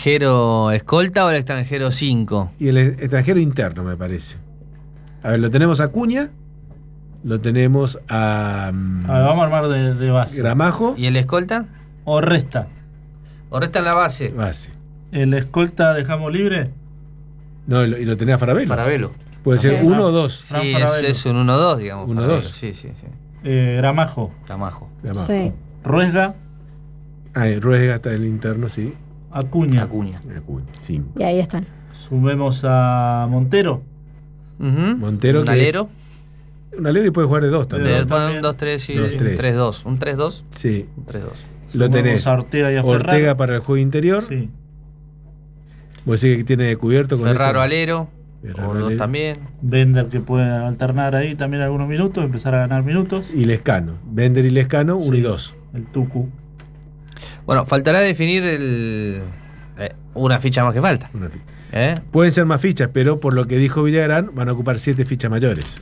extranjero escolta o el extranjero 5? Y el extranjero interno, me parece. A ver, lo tenemos a Acuña, lo tenemos a... A ver, vamos a armar de base. Gramajo. ¿Y el escolta? O resta. ¿O resta en la base? Base. ¿El escolta dejamos libre? No, y lo tenía Farabello. Farabello. Puede ser 1 o 2. Sí, es un 1-2, digamos. 1-2. Sí. Gramajo. Gramajo. Sí. Ruesga. Ruesga está en el interno, sí. Acuña. Acuña, 5. Y ahí están. Sumemos a Montero. Montero, un que alero. Un alero y puede jugar de 2 también. Un 2-3, sí. 3-2. ¿Un 3-2? Sí. Un 3-2. Lo tenés. A Ortega y a Ortega Ferraro. para el juego interior. Sí. Vos decís que tiene cubierto con Ferraro eso. alero. O 2 también. Bender, que puede alternar ahí también algunos minutos, empezar a ganar minutos. Y Lescano. Bender y Lescano, 1 y 2. El Tucu. Bueno, faltará definir una ficha más que falta. Pueden ser más fichas, pero por lo que dijo Villagrán, van a ocupar 7 fichas mayores.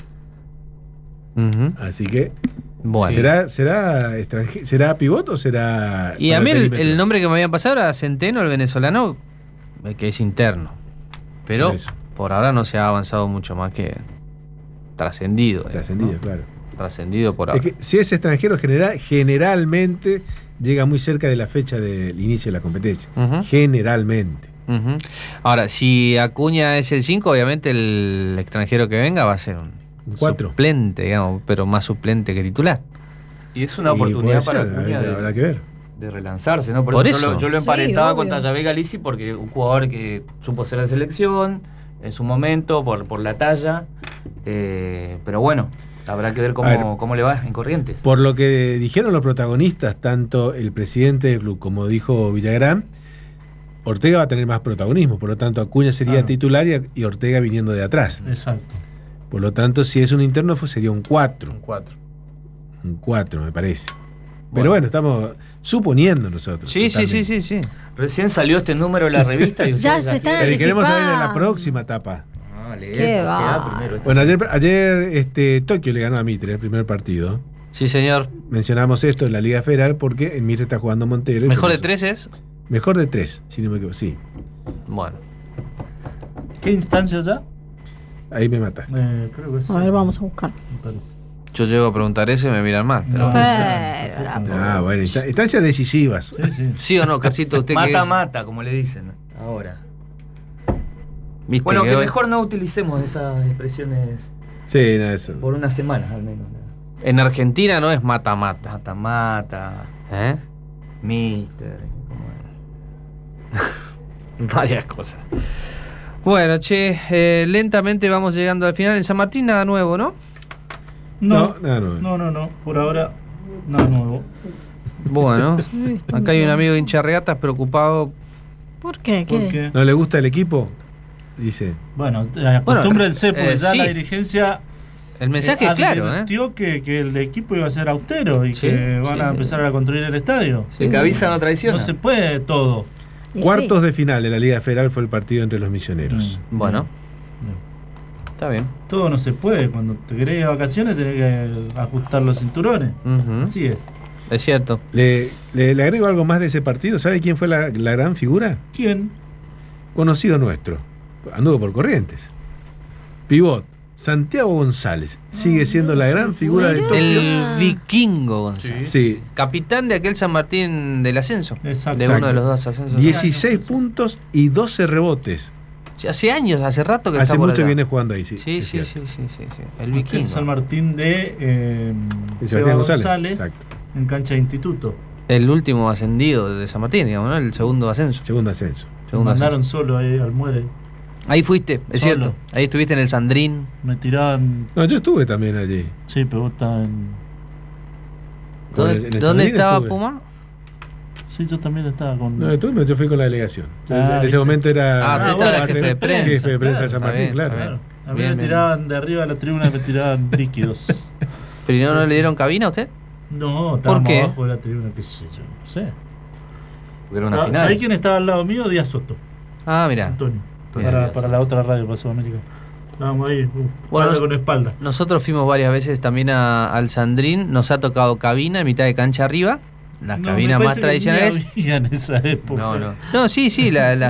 Así que, bueno. ¿será pivot o será...? Y a mí el nombre que me habían pasado era Centeno, el venezolano, que es interno. Pero por ahora no se ha avanzado mucho más que trascendido. Trascendido, claro. Trascendido por ahora. Es que si es extranjero, generalmente llega muy cerca de la fecha del inicio de la competencia. Generalmente. Ahora, si Acuña es el 5, obviamente el extranjero que venga va a ser un 4. Suplente, digamos, pero más suplente que titular. Y es una oportunidad para Acuña Acuña que ver. De relanzarse, ¿no? Por eso yo lo emparentaba con Tallabé Galici, porque un jugador que supo ser de selección en su momento, por la talla, pero bueno, habrá que ver cómo le va en Corrientes. Por lo que dijeron los protagonistas, tanto el presidente del club como dijo Villagrán, Ortega va a tener más protagonismo, por lo tanto Acuña sería titular y Ortega viniendo de atrás. Exacto. Por lo tanto, si es un interno, pues sería un 4. Un 4, me parece. Pero bueno, estamos suponiendo nosotros. Sí. Recién salió este número de la revista y ya se están pero queremos saber en la próxima etapa. ¿Qué va? Bueno, ayer Tokio le ganó a Mitre el primer partido. Sí, señor. Mencionamos esto en la Liga Federal porque en Mitre está jugando Montero. ¿Mejor de 3 es? Mejor de 3, si no me equivoco, sí. Bueno. ¿Qué instancia ya? Ahí me mataste. Creo que sí. A ver, vamos a buscar. Yo llego a preguntar eso y me miran mal. Pero... bueno, instancias decisivas. ¿Sí o no, Carcito? ¿Usted mata, como le dicen ahora. ¿Viste bueno, que hoy... mejor no utilicemos esas expresiones eso. Por una semana, al menos. En Argentina no es mata-mata. Mata-mata. Mister. Varias cosas. Bueno, lentamente vamos llegando al final. En San Martín nada nuevo, ¿no? No, nada nuevo. No. Por ahora, nada nuevo. Bueno, acá hay un amigo de hincha regatas preocupado. ¿Por qué? ¿Por qué? ¿No le gusta el equipo? Dice. Bueno, acostúmbrense, porque ya la dirigencia. El mensaje es claro, advirtió que el equipo iba a ser austero y que van a empezar a construir el estadio. El que avisa no traiciona. No se puede todo. Cuartos de final de la Liga Federal fue el partido entre los misioneros. Bueno. Está bien. Todo no se puede. Cuando te querés ir de vacaciones tenés que ajustar los cinturones. Así es. Es cierto. Le agrego algo más de ese partido. ¿Sabe quién fue la gran figura? ¿Quién? Conocido nuestro. Anduvo por Corrientes. Pivot. Santiago González. Sigue siendo la gran figura de Tokio. El vikingo González. Sí. Capitán de aquel San Martín del ascenso. Exacto. De uno de los dos ascensos. 16 puntos y 12 rebotes. Hace años, hace rato que hace está por mucho allá. que viene jugando ahí, sí. Sí. El vikingo. San Martín de Sebastián González. Exacto. En cancha de instituto. El último ascendido de San Martín, digamos, ¿no? El segundo ascenso. Mandaron solo ahí al muere. Ahí fuiste, es cierto. Ahí estuviste en el Sandrín. Me tiraban. No, yo estuve también allí. Sí, pero vos estabas en. ¿Dónde estaba Puma? Sí, yo también estaba con. No, yo fui con la delegación. En ese momento era. usted estaba jefe de prensa. Jefe de prensa de San Martín, claro. A mí me tiraban de arriba de la tribuna, me tiraban líquidos. ¿Pero no le dieron cabina a usted? No, estábamos ¿Por qué? abajo de la tribuna, qué sé yo, no sé. Porque era una final. ¿Sabés quién estaba al lado mío? Díaz Soto. Mira. Antonio. Para la otra radio, para Sudamérica. Estábamos ahí, espalda con espalda. Nosotros fuimos varias veces también al Sandrín. Nos ha tocado cabina en mitad de cancha arriba. Las cabinas más tradicionales. En esa época. No, sí,